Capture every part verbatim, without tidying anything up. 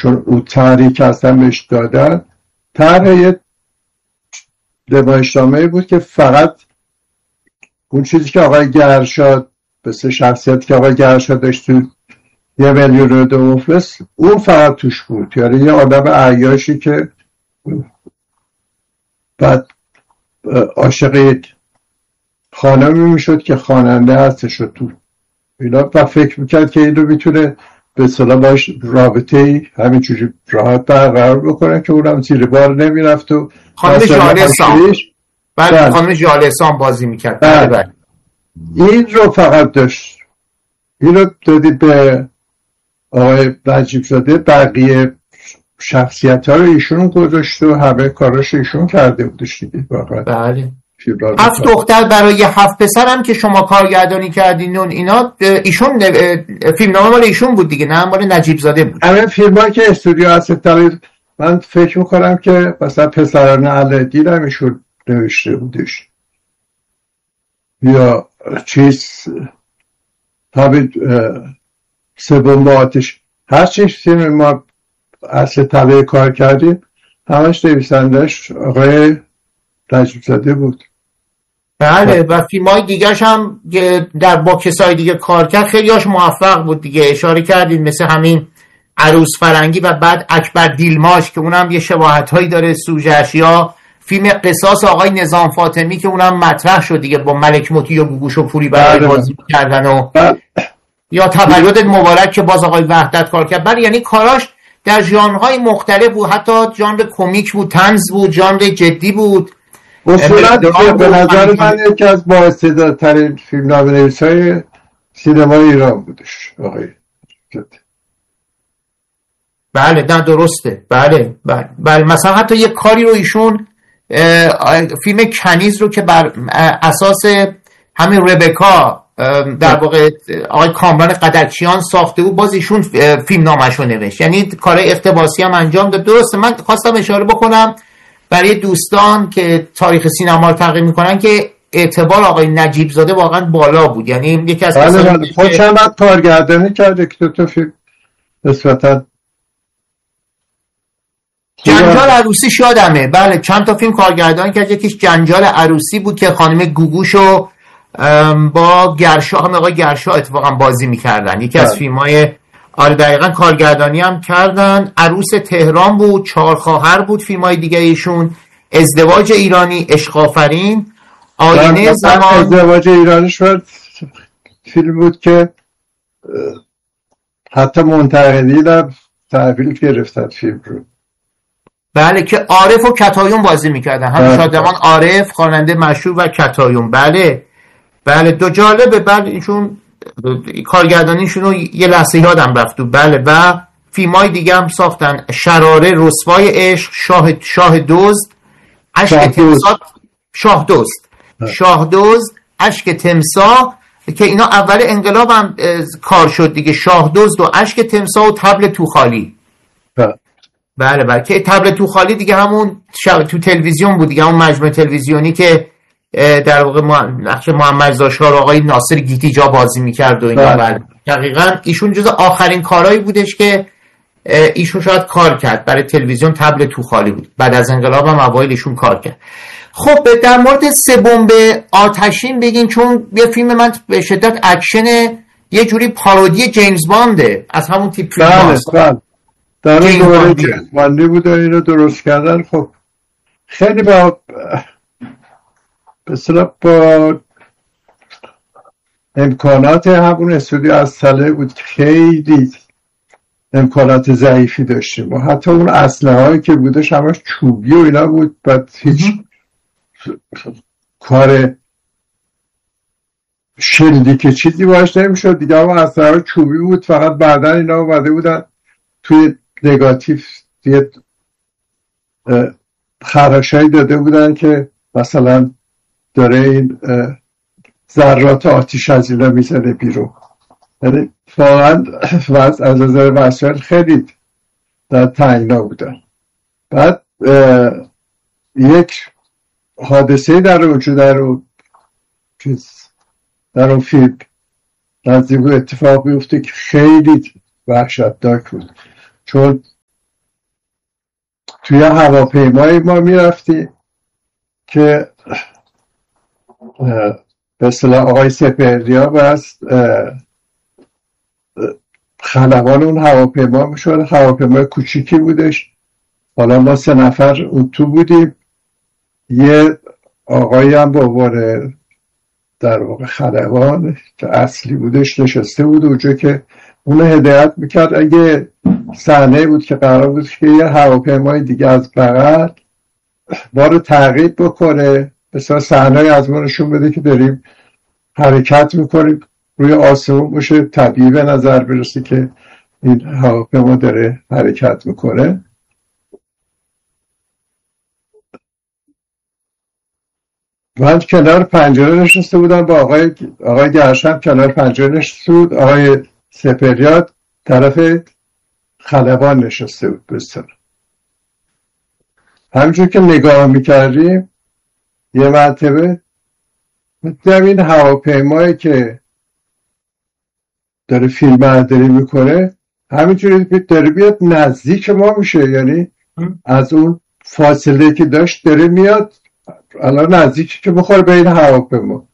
چون او طرحی که اصلا بهش دادن طرح یه نمایشنامه‌ای بود که فقط اون چیزی که آقای گرشاد مثل شخصیت که آقای گرشاد داشت تو یه میلیون رو دو مفلس اون فقط توش بود، یعنی یه آدم عیاشی که بعد عاشق یک خانمی میشد که خواننده هستش و تو اینا و فکر میکرد که این رو میتونه به اصطلاح باش رابطه ای همینجوری راحت برقرار بکنه که اونم زیر بار نمیرفت و خانم جالسان بعد خانم جالسان بازی میکرد. بله بله این رو فقط داشت، این رو دادی به آقای نجیب زاده، بقیه شخصیت ها رو ایشون گذاشت و همه کاراش ایشون کرده بودش دیگه. بله هفت دختر برای هفت پسر هم که شما کارگردانی کردین اون اینا ایشون فیلمنامه مال ایشون بود دیگه، نه مال نجیب زاده بود؟ همه فیلم ها که استودیو هست من فکر میکنم که مثلا پسران علدین هم ایشون نوشته بودش یا چیز همین سوم با آتش، هر چیز فیلم ما اصل تله کار کردیم همش نویسندش آقای نجیب زاده بود. بله و فیلم های دیگرش هم در با کسای دیگه کار کرد، خیلی هاش موفق بود دیگه، اشاره کردید مثل همین عروس فرنگی و بعد اکبر دیلماش که اونم یه شباهت هایی داره سوژه‌اش، یا فیلم قصاص آقای نظام فاطمی که اونم مطرح شد دیگه با ملک موتی و گوگوش و پوری برای بازی کردن و بله. یا تولد مبارک که باز آقای وحدت کار کرد. بله یعنی کاراش در ژانرهای مختلف بود، حتی ژانر کمیک بود، طنز بود، ژانر جدی بود. اصولا به نظر من یکی از بااستعدادترین فیلمنامه‌نویسای سینمای ایران بودش آقای جدی. بله نه درسته. بله بله بله مثلا حتی یه کاری رو ایشون فیلم کنیز رو که بر اساس همین ربکا در واقع آقای کامران قدرچیان ساخته بود، باز ایشون فیلم نامش رو نوشت، یعنی کار اقتباسی هم انجام داد. درسته من خواستم اشاره بکنم برای دوستان که تاریخ سینما رو تحقیق میکنن که اعتبار آقای نجیب زاده واقعا بالا بود، یعنی یکی از کسانی که چند وقت کارگردانی کرده که دو تا فیلم نسبتا جنجال عروسی یادمه، بله چند تا فیلم کارگردانی کرد، یکیش جنجال عروسی بود که خانم گوگوشو با گرشا هم آقای گرشا اتفاقا بازی میکردن، یکی از فیلم‌های آره دقیقاً کارگردانی هم کردن. عروس تهران بود، چهار خواهر بود فیلم‌های دیگه ایشون، ازدواج ایرانی، عشق آفرین، آینه زمان. ازدواج ایرانی شد فیلم بود که حتی منتقدی در تحویل گرفتن فیلم رو. بله که عارف و کتایون بازی میکردن، هم شادمان عارف خواننده مشهور و کتایون. بله بله دو جالبه. بله ایشون کارگردانیشون رو یه لحظه یادم رفت. بله و فیلمای دیگه هم ساختن، شراره، رسوای عشق، شاه شاه دزد، اشک تمساح، شاه دزد شاه دزد اشک تمساح که اینا اول انقلاب هم کار شد دیگه، شاه دزد و اشک تمساح و طبل تو خالی. بله بله که طبل تو خالی دیگه همون شب تو تلویزیون بود دیگه، همون مجموعه تلویزیونی که در واقع نقش محمد زاشار و آقای ناصر گیتیجا بازی میکرد و اینا. بله دقیقاً ایشون جز آخرین کارهایی بودش که ایشون شاید کار کرد برای تلویزیون، طبل تو خالی بود، بعد از انقلاب هم اوایل ایشون کار کرد. خب در مورد سه بمب آتشین بگین، چون یه فیلم من به شدت اکشن، یه جوری پارودی جیمز بانده از همون تیپ فیلم هاست. بله در اون دوره جیمز باندی بود و اینو درست کردن. خب خیلی با بسیار با امکانات همون استودیو از تله بود، خیلی امکانات ضعیفی داشتیم و حتی اون اسلحه هایی که بودش همش چوبی و اینا بود، بعد هیچ کار شلدی که چیزی باش نمیشد دیگه، اما اسلحه ها چوبی بود. فقط بعدا اینا اومده بودن توی نگاتیو یه خراشایی داده بودن که مثلا داره این ذرات آتیش از اینا میزنه بیرون. یعنی واقعا از نظر وسایل خیلی در تنگنا بودن. بعد یک حادثه در وجود در اون در اون فیلم نزدیک اتفاق بیفته که خیلی وحشتناک بود، چون توی هواپیمایی ما میرفتیم که به اصطلاح آقای سپهریا و خلبان اون هواپیما میشد. هواپیمای کوچیکی بودش. حالا ما سه نفر اون تو بودیم. یه آقایی هم با عنوان در واقع خلبان که اصلی بودش نشسته بود اونجا که اونو هدایت میکرد. اگه صحنه بود که قرار بود که یه هواپیمای دیگه از بغل ما رو تعقیب بکنه، مثلا صحنه از ما نشون بده که داریم حرکت میکنیم روی آسمون باشه، طبیعی به نظر برسه که این هواپیما داره حرکت میکنه. من کنار پنجره نشسته بودم با آقای آقای گرشم کنار پنجره نشسته بود. آقای سپهریاد طرف خلبان نشسته بود. بسیار همینجور که نگاه میکردیم یه مرتبه دیدم این هواپیمایی که داره فیلم برداری میکنه همینجوری داره بیاد نزدیک ما میشه، یعنی از اون فاصله که داشت داره میاد الان نزدیکی که بخوره به این هواپیما.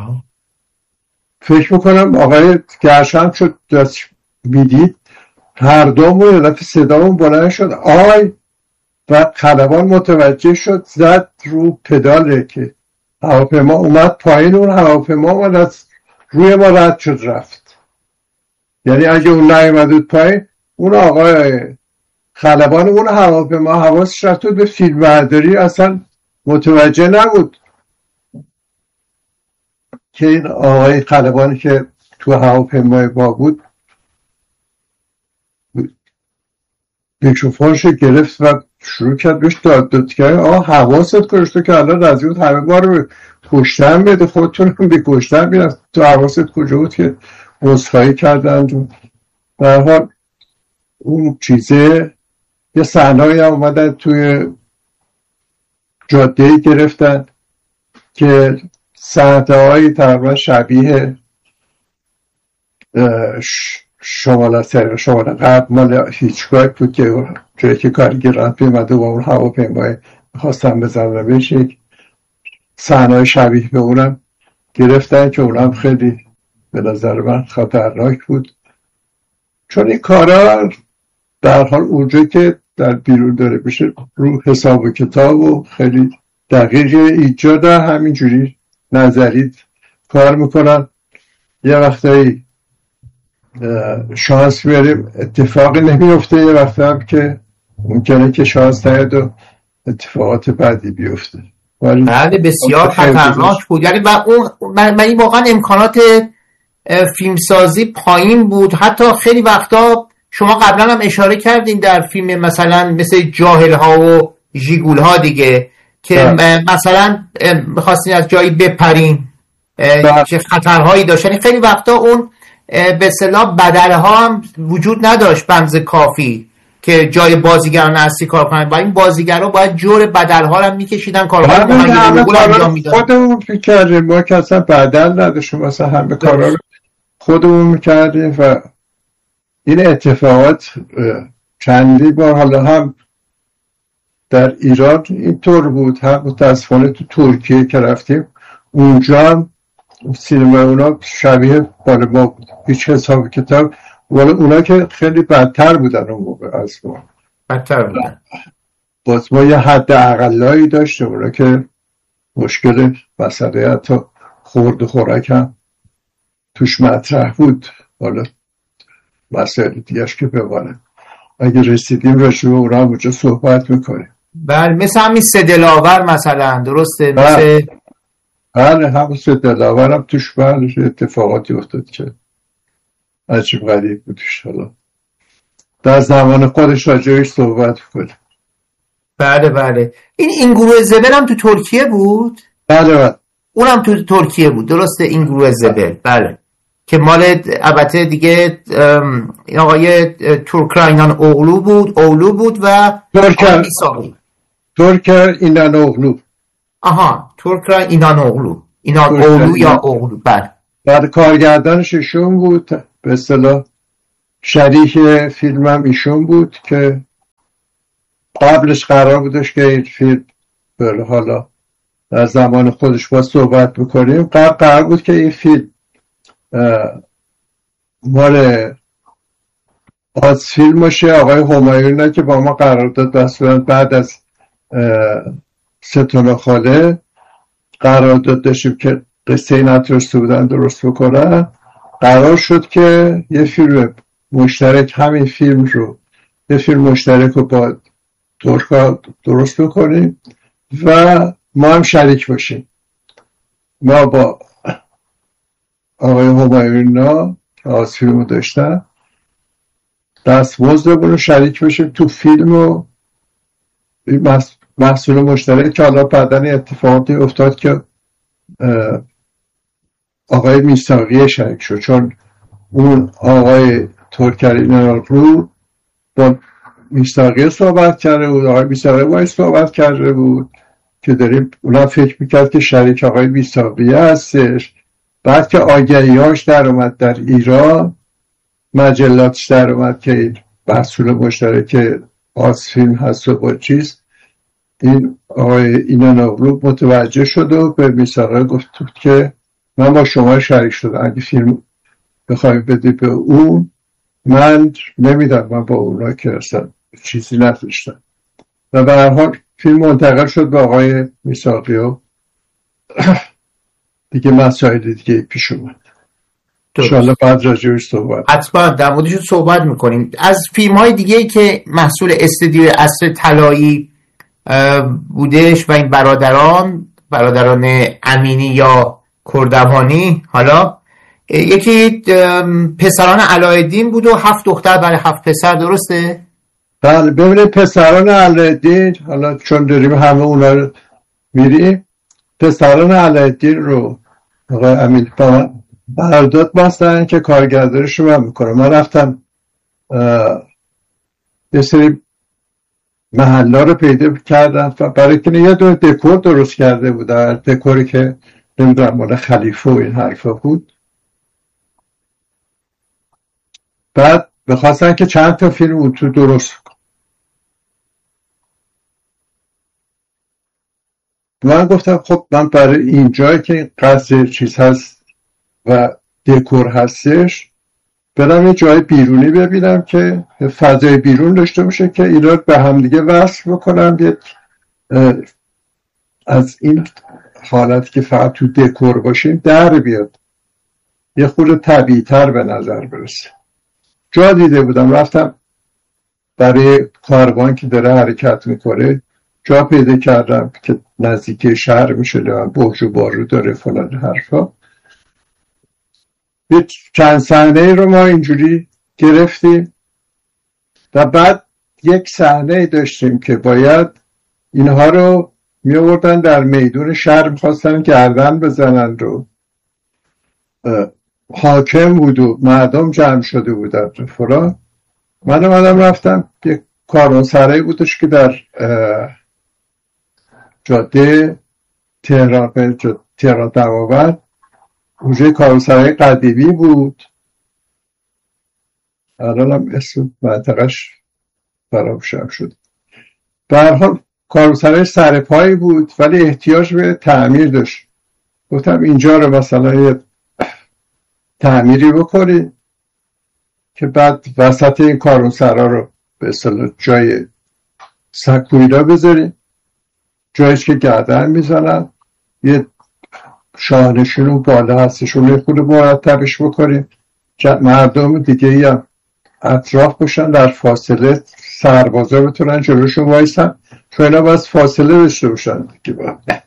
فکر میکنم آقای گرشم شد دست میدید هر دومون یه دفعه صدامون بلند شد آی، و خلبان متوجه شد زد رو پداله که هواپیما اومد پایین. اون هواپیما اومد از روی ما رد شد رفت. یعنی اگه اون نیومد بود پایین اون آقای خلبان اون هواپیما حواسش رفت به فیلم برداری، اصلا متوجه نبود که این آقای خلبانی که تو هواپیمای ما بود میکروفونشو گرفت و شروع کرد بهش داد داد کرد آه حواست کشته که الان از این همه ما رو کشتن بده، خودتون رو به کشتن بیرن، تو حواست کجا بود که عذرخواهی کردند. در حال اون چیزه یه صحنه‌ای هم اومدن توی جاده‌ای گرفتن که صحنه‌های تقریبا شبیه شمال سر شمال غرب مال هیچکاک بود که جایی که کارگران پیمده و اون هواپیمای خواستن بزنن بهش یک صحنه‌های شبیه به اونم گرفتن که اونم خیلی به نظر من خطرناک بود، چون این کارا در حال اونجا که در بیرون داره بشه رو حساب و کتاب و خیلی دقیق ایجاد همینجوری نظری کار میکنن. یه وقتایی شانس میاریم اتفاقی نمیفته، یه وقت هم که ممکنه که شانس نیاد و اتفاقات بعدی بیفته. بله بسیار خطرناک بود. یعنی و اون من این واقعا امکانات فیلمسازی پایین بود. حتی خیلی وقتا شما قبلا هم اشاره کردین در فیلم مثلا مثل جاهل ها و ژیگول ها دیگه که مثلا میخواستین از جایی بپرین که خطرهایی داشت. یعنی خیلی وقتا اون به اصطلاح بدله ها هم وجود نداشت بنز کافی که جای بازیگران اصلی کار کنن و این بازیگرا باید جور بدل ها رو میکشیدن، کارهای مهمی رو انجام میدادن. خودمون فکر کردیم ما که اصلا بدل نداشتیم، مثلا همه کارا رو خودمون میکردیم و این اتفاقات چندی بار حالا هم در ایران اینطور بود، هم متاسفانه تو ترکیه که رفتیم اونجا هم سینما اونا شبیه بالا ما بود، هیچ حساب کتاب، ولی اونا که خیلی بدتر بودن اون موقع از ما، بدتر بودن. باز ما یه حد اقلایی داشتیم، اونا که مشکل مسئله حتی خورد و خوراک هم توش مطرح بود. حالا مسئله دیگهش که بمانه، اگه رسیدیم راجع به اونا اونجا صحبت میکنیم. بله مثل همین سه دلاور مثلا، درسته؟ مثل بله همون سه دلاور هم توش بله اتفاقاتی افتاد که عجیب غریب بودش. حالا در زمان خودش راجعش صحبت کنیم. بله بله این این گروه زبل هم تو ترکیه بود؟ بله بله اونم تو ترکیه بود، درسته؟ این گروه زبل بله که مال البته دیگه این آقای تورکراینان اوغلو بود اولو بود و ترکر ترکر اینان اوغلو. آها تورکراین اینان اوغلو اینان اوغلو یا اوغلو. بله بعد کارگردانش ایشون بود، به اصطلاح شریک فیلمم ایشون بود که قبلش قرار بودش که این فیلم بله حالا در زمان خودش با صحبت بکنیم، قرار, قرار بود که این فیلم مال آز فیلم باشه. آقای همایون که با ما قرار داد بسیار بعد از ستون خاله قرار داد داشتیم که قصه نترسته بودن درست بکنن، قرار شد که یه فیلم مشترک همین فیلم رو یه فیلم مشترک رو با ترکا درست بکنیم و ما هم شریک باشیم. ما با آقای همایون که آز فیلم رو داشتن دستمزدمون رو شریک باشیم تو فیلم و محصول مشترک که حالا بعدن اتفاقاتی افتاد که آقای میثاقی شریک شد، چون اون آقای ترکرین رو با میثاقی صحبت کرده بود، آقای میثاقی باید صحبت کرده بود که داریم اونا فکر میکرد که شریک آقای میثاقی هستش. بعد که آگهیاش در اومد در ایران، مجلاتش در اومد که این محصول مشترک آز فیلم هست و با چیز، این آقای اینان اغلو متوجه شد و به میثاقی گفت که من با شما شریک شدم، اگه فیلم بخوایی بدی به اون من نمیدم، من با اونا که اصلا چیزی نداشتم. و به هر حال فیلم منتقل شد به آقای میثاقی و دیگه مسائل دیگه پیش اومد. انشاءالله بعد راجعش صحبت حتما در موردش صحبت میکنیم. از فیلم های دیگه که محصول استودیو عصر طلایی بودش و این برادران برادران امینی یا کردوانی، حالا یکی پسران علایالدین بود و هفت دختر برای هفت پسر، درسته؟ بله. ببینید پسران علایالدین، حالا چون داریم همه اونا رو میریم، پسران علایالدین رو آقای امین برداد بستن که کارگردانیش رو من میکنم. من رفتم یه سری محلا رو پیدا کردم و برای که یه دور دکور درست کرده بود، در دکوری که نمیدونم مال خلیفه و این حرفا بود. بعد بخواستن که چند تا فیلم اون تو درست کن. من گفتم خب من برای این جایی که قصد چیز هست و دکور هستش برم یه جای بیرونی ببینم که فضای بیرون داشته باشه که اینا به هم دیگه وصل بکنم، یه از این حالت که فقط تو دکور باشیم در بیاد، یه خورده طبیعی تر به نظر برسه. جا دیده بودم، رفتم برای کاروان که داره حرکت میکنه جا پیدا کردم که نزدیک شهر میشه، برج و بارو داره فلان حرفا. یه چند صحنه رو ما اینجوری گرفتیم و بعد یک صحنه داشتیم که باید اینها رو می آوردن در میدون شهر، میخواستن گردن بزنن رو. حاکم بود و مردم جمع شده بودن فلان. من اومدم رفتم یک کاروانسرایی بودش که در جاده تهران تهران دماوند، اونجا کاروانسرای قدیمی بود، الان هم اسم منطقهش فراموشم شد. به هر حال کاروانسرای سرپایی بود ولی احتیاج به تعمیر داشت. گفتم اینجا رو مثلا یه تعمیری بکنی که بعد وسط این کاروانسرا رو به اصطلاح جای سکویلا بذاریم، جایش که گردن میزنن، یه شاهنشون رو بالا هستشون یه خود مرتبش بکنیم، مردم دیگه ای هم اطراف باشن، در فاصله سربازا بتونن جلوشون وایسن، چون اینا باید فاصله داشته باشن دیگه. باید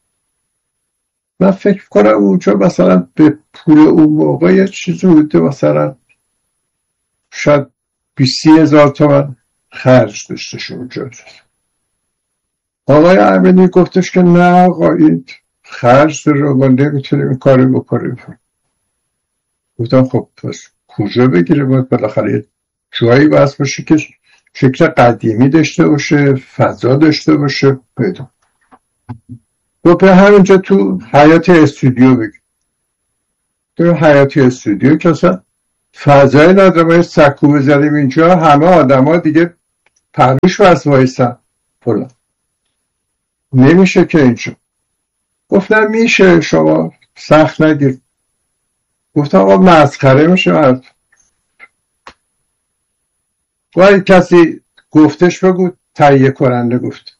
من فکر کنم اونجا مثلا به پول اون موقع یه چیزی بوده مثلا شاید بیست هزار تومن خرج داشتش اونجا. آقای امینی گفتش که نه آقا این خرج رو ما نمیتونیم این کاری بکنیم. گفتم خب پس کجا بگیره؟ باید بالاخره جایی بس باشه که شکل قدیمی داشته باشه، فضا داشته باشه. پیدا و به همینجا تو حیات استودیو بگیر، تو حیات استودیو که اصلا فضای نداره، ما سکو بذاریم اینجا همه آدم ها دیگه پرویش وز وایسم فلان. نمیشه که اینجا. گفتم میشه، شما سخت نگیر. گفتم آقا مسخره میشه. وای کسی گفتش بگو تهیه کننده گفت.